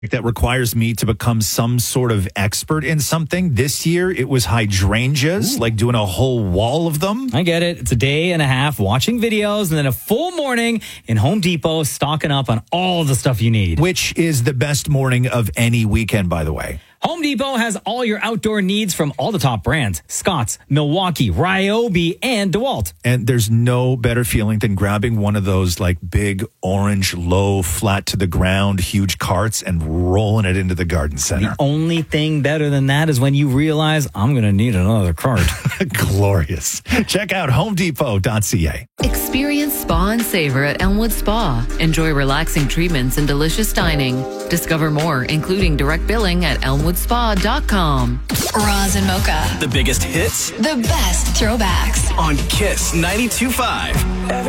that requires me to become some sort of expert in something. This year, it was hydrangeas, like doing a whole wall of them. I get it. It's a day and a half watching videos and then a full morning in Home Depot stocking up on all the stuff you need. Which is the best morning of any weekend, by the way. Home Depot has all your outdoor needs from all the top brands. Scotts, Milwaukee, Ryobi, and DeWalt. And there's no better feeling than grabbing one of those like big orange, low, flat to the ground, huge carts and rolling it into the garden center. The only thing better than that is when you realize I'm going to need another cart. Glorious. Check out homedepot.ca. Experience spa and savor at Elmwood Spa. Enjoy relaxing treatments and delicious dining. Discover more, including direct billing at elmwoodspa.com. Roz and Mocha. The biggest hits The best throwbacks. on Kiss 92.5.